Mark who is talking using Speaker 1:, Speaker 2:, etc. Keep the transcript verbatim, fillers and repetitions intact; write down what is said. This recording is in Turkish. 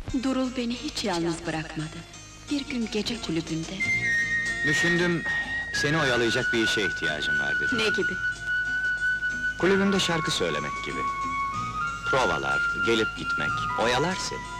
Speaker 1: Durul beni hiç yalnız bırakmadı. Bir gün gece kulübünde.
Speaker 2: Düşündüm, seni oyalayacak bir işe ihtiyacım var dedim.
Speaker 1: Ne gibi?
Speaker 2: Kulübünde şarkı söylemek gibi. Provalar, gelip gitmek, oyalar seni.